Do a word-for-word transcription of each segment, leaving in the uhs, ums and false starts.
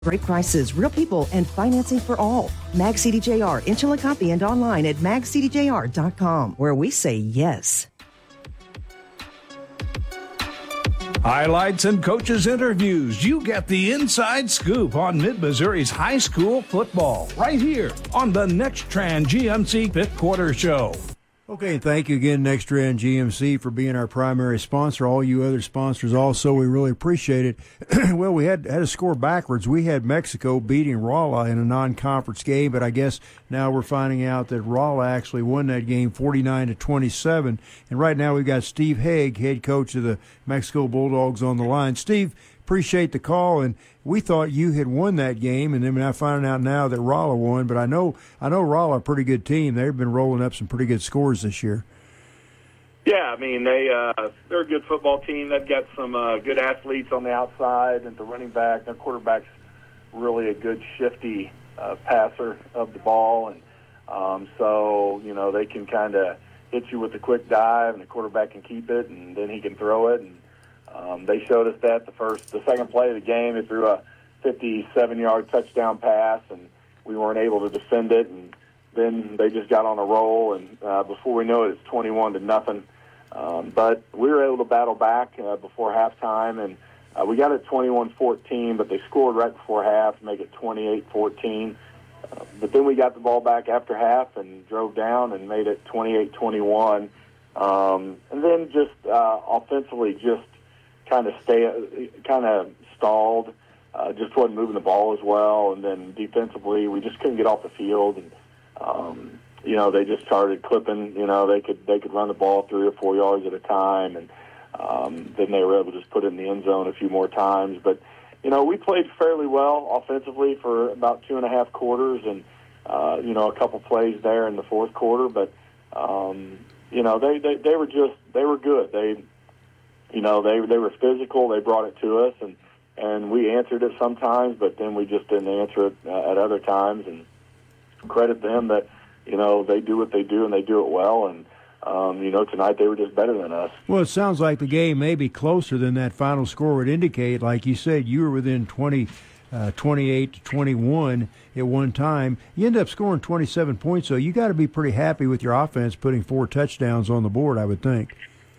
Great prices, real people, and financing for all. Mag C D J R in Chillicothe and online at mag c d j r dot com, where we say yes. Highlights and coaches' interviews. You get the inside scoop on Mid-Missouri's high school football right here on the Nextran G M C Fifth Quarter Show. Okay, thank you again, Nextran G M C, for being our primary sponsor. All you other sponsors also, we really appreciate it. Well, we had had to score backwards. We had Mexico beating Rolla in a non-conference game, but I guess now we're finding out that Rolla actually won that game forty-nine to twenty-seven. And right now we've got Steve Haig, head coach of the Mexico Bulldogs, on the line. Steve, appreciate the call, and we thought you had won that game, and then we're finding out now that Rolla won. But I know I know Rolla, a pretty good team. They've been rolling up some pretty good scores this year. Yeah, I mean, they, uh, they're a good football team. They've got some uh, good athletes on the outside, and the running back, their quarterback's really a good shifty uh, passer of the ball. And um, so, you know, they can kind of hit you with a quick dive, and the quarterback can keep it, and then he can throw it. And Um, they showed us that the first, the second play of the game. They threw a fifty-seven-yard touchdown pass, and we weren't able to defend it. And then they just got on a roll, and uh, before we know it, it's twenty-one to nothing. Um, but we were able to battle back uh, before halftime, and uh, we got it twenty-one fourteen. But they scored right before half to make it twenty-eight fourteen. Uh, but then we got the ball back after half and drove down and made it twenty-eight twenty-one. Um, and then just uh, offensively, just kind of stay, kind of stalled, uh, just wasn't moving the ball as well. And then defensively, we just couldn't get off the field. And um, you know, they just started clipping. You know, they could they could run the ball three or four yards at a time, and um, then they were able to just put it in the end zone a few more times. But you know, we played fairly well offensively for about two and a half quarters, and uh, you know, a couple plays there in the fourth quarter. But um, you know, they, they they were just they were good. They You know, they they were physical. They brought it to us, and, and we answered it sometimes, but then we just didn't answer it uh, at other times. And credit them that, you know, they do what they do, and they do it well. And, um, you know, tonight they were just better than us. Well, it sounds like the game may be closer than that final score would indicate. Like you said, you were within twenty, uh, twenty-eight to twenty-one at one time. You end up scoring twenty-seven points, so you got to be pretty happy with your offense putting four touchdowns on the board, I would think.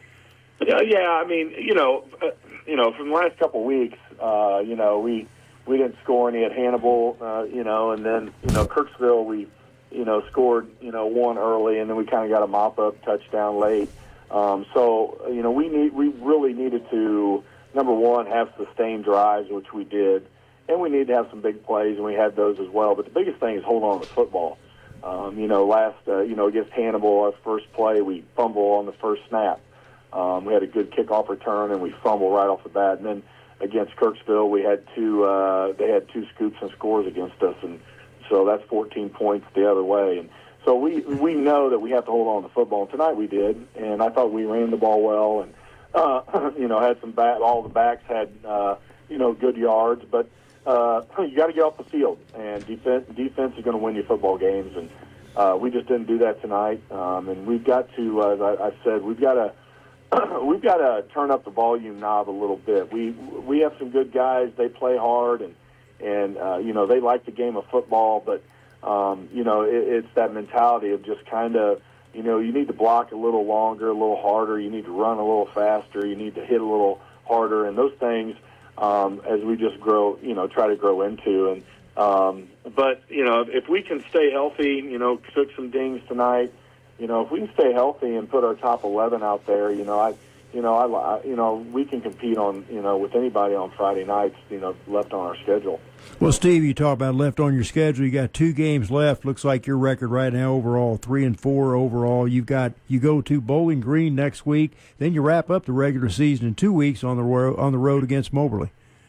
Yeah, yeah. I mean, you know, uh, you know, from the last couple of weeks, uh, you know, we we didn't score any at Hannibal, uh, you know, and then you know, Kirksville, we you know scored you know one early, and then we kind of got a mop up touchdown late. Um, so you know, we need we really needed to number one have sustained drives, which we did, and we need to have some big plays, and we had those as well. But the biggest thing is hold on to football. Um, you know, last uh, you know against Hannibal, our first play, we fumble on the first snap. Um, we had a good kickoff return, and we fumbled right off the bat. And then against Kirksville, we had two. Uh, they had two scoops and scores against us, and so that's fourteen points the other way. And so we we know that we have to hold on to football. And tonight we did, and I thought we ran the ball well, and uh, you know had some back. All the backs had uh, you know good yards, but uh, you got to get off the field, and defense defense is going to win you football games, and uh, we just didn't do that tonight. Um, and we've got to, uh, as I, I said, we've got to. We've got to turn up the volume knob a little bit. We we have some good guys. They play hard, and and uh, you know they like the game of football. But um, you know it, it's that mentality of just kind of you know you need to block a little longer, a little harder. You need to run a little faster. You need to hit a little harder, and those things um, as we just grow, you know, try to grow into. And um, but you know if we can stay healthy, you know, took some dings tonight. You know, if we can stay healthy and put our top eleven out there, you know, I, you know, I, you know, we can compete on, you know, with anybody on Friday nights, you know, left on our schedule. Well, Steve, you talk about left on your schedule. You got two games left. Looks like your record right now overall three and four overall. You've got you go to Bowling Green next week. Then you wrap up the regular season in two weeks on the road on the road against Moberly.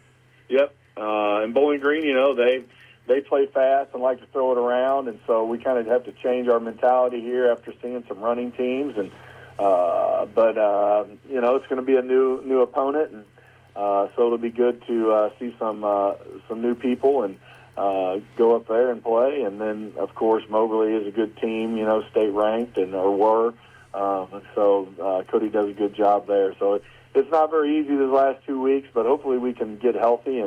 Yep, uh, and Bowling Green, you know, they. They play fast and like to throw it around, and so we kind of have to change our mentality here after seeing some running teams. And uh, but uh, you know, it's going to be a new new opponent, and uh, so it'll be good to uh, see some uh, some new people and uh, go up there and play. And then, of course, Moberly is a good team, you know, state ranked and or were. Um, so uh, Cody does a good job there. So it, it's not very easy these last two weeks, but hopefully we can get healthy and.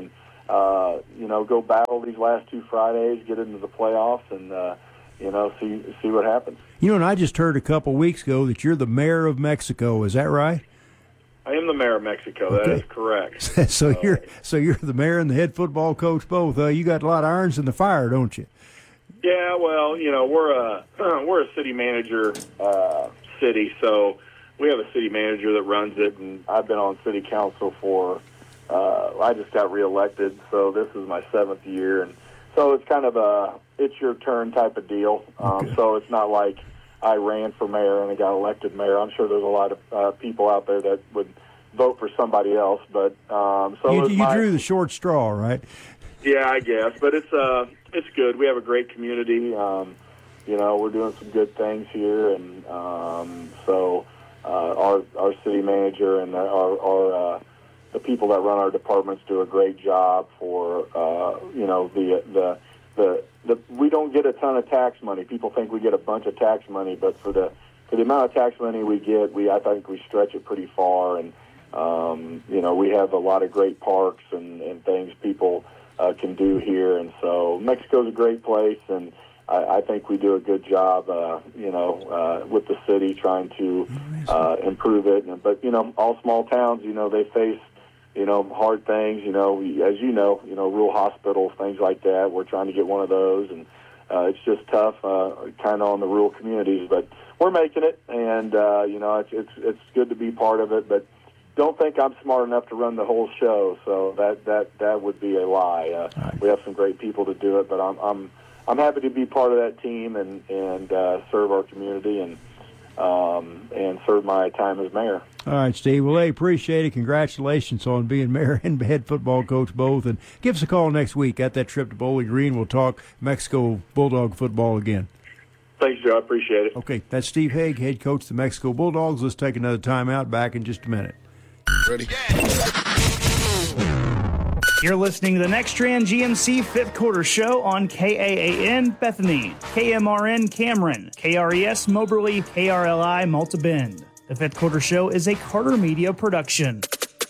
uh, you know, go battle these last two Fridays, get into the playoffs, and uh, you know, see see what happens. You know, and I just heard a couple weeks ago that you're the mayor of Mexico. Is that right? I am the mayor of Mexico. Okay. That is correct. so uh, you're so you're the mayor and the head football coach both. Uh, you got a lot of irons in the fire, don't you? Yeah, well, you know, we're a we're a city manager uh, city, so we have a city manager that runs it, and I've been on city council for. Uh, I just got reelected, so this is my seventh year, and so it's kind of a it's your turn type of deal. Um, Okay. So it's not like I ran for mayor and I got elected mayor. I'm sure there's a lot of uh, people out there that would vote for somebody else, but um, so You, it was you my, drew the short straw, right? Yeah, I guess, but it's uh, it's good. We have a great community. Um, you know, we're doing some good things here, and um, so uh, our our city manager and our our uh, the people that run our departments do a great job for uh, you know the the the the we don't get a ton of tax money. People think we get a bunch of tax money, but for the for the amount of tax money we get, we I think we stretch it pretty far, and um, you know we have a lot of great parks and, and things people. Uh, can do here, and so Mexico's a great place, and I, I think we do a good job, uh, you know, uh, with the city trying to uh, improve it. And, but you know, all small towns, you know, they face, you know, hard things. You know, we, as you know, you know, rural hospitals, things like that. We're trying to get one of those, and uh, it's just tough, uh, kind of on the rural communities. But we're making it, and uh, you know, it's it's it's good to be part of it, but. Don't think I'm smart enough to run the whole show, so that that, that would be a lie. Uh, right. We have some great people to do it, but I'm I'm I'm happy to be part of that team and and uh, serve our community and um, and serve my time as mayor. All right, Steve. Well, hey, appreciate it. Congratulations on being mayor and head football coach both. And give us a call next week at that trip to Bowling Green. We'll talk Mexico Bulldog football again. Thanks, Joe. I appreciate it. Okay, that's Steve Haig, head coach of the Mexico Bulldogs. Let's take another timeout. Back in just a minute. Ready? You're listening to the Nextran G M C fifth Quarter Show on K A A N Bethany, K M R N Cameron, K R E S Moberly, K R L I Malta Bend. The fifth Quarter Show is a Carter Media production.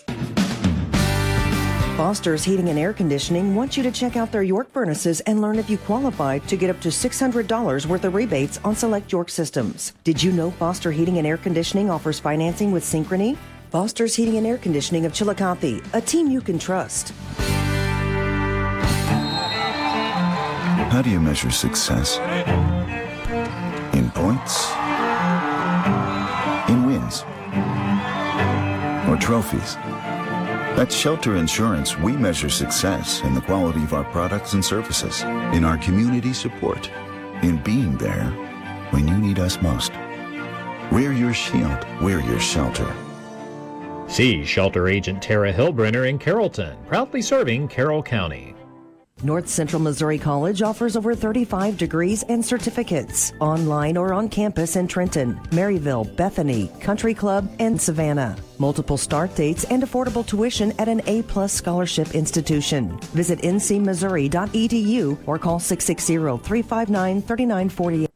Foster's Heating and Air Conditioning wants you to check out their York furnaces and learn if you qualify to get up to six hundred dollars worth of rebates on select York systems. Did you know Foster Heating and Air Conditioning offers financing with Synchrony? Foster's Heating and Air Conditioning of Chillicothe, a team you can trust. How do you measure success? In points? In wins? Or trophies? At Shelter Insurance, we measure success in the quality of our products and services, in our community support, in being there when you need us most. We're your shield. We're your shelter. See Shelter Agent Tara Hillbrenner in Carrollton, proudly serving Carroll County. North Central Missouri College offers over thirty-five degrees and certificates, online or on campus in Trenton, Maryville, Bethany, Country Club, and Savannah. Multiple start dates and affordable tuition at an A-plus scholarship institution. Visit n c missouri dot e d u or call six six zero, three five nine, three nine four eight.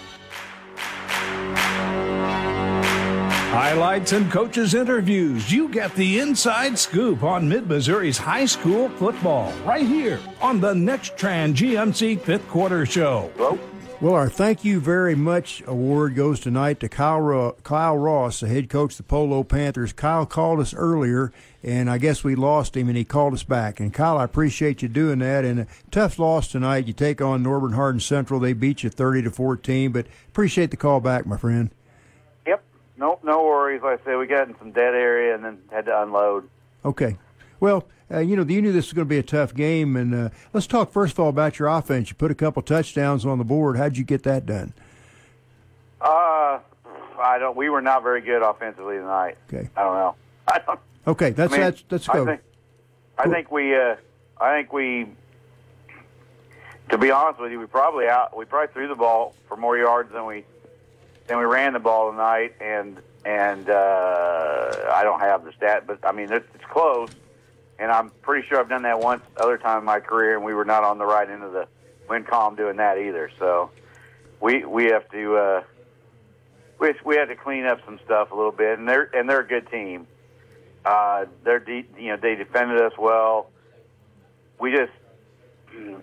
Highlights and coaches' interviews. You get the inside scoop on Mid-Missouri's high school football right here on the Nextran G M C fifth Quarter Show. Hello? Well, our thank you very much award goes tonight to Kyle, Ro- Kyle Ross, the head coach of the Polo Panthers. Kyle called us earlier, and I guess we lost him, and he called us back. And, Kyle, I appreciate you doing that. And a tough loss tonight. You take on Northern Hardin Central. They beat you thirty to fourteen, but appreciate the call back, my friend. No, no worries. Like I said, we got in some dead area and then had to unload. Okay. Well, uh, you know, you knew this was going to be a tough game, and uh, let's talk first of all about your offense. You put a couple touchdowns on the board. How'd you get that done? Uh, I don't. We were not very good offensively tonight. Okay. I don't know. I don't. Okay, that's I mean, that's let's go. I think, I think we. Uh, I think we. To be honest with you, we probably out. We probably threw the ball for more yards than we. Then we ran the ball tonight, and and uh, I don't have the stat, but I mean it's, it's close, and I'm pretty sure I've done that once other time in my career, and we were not on the right end of the win column doing that either. So we we have to uh, we we had to clean up some stuff a little bit, and they're and they're a good team. Uh, they're de- you know they defended us well. we just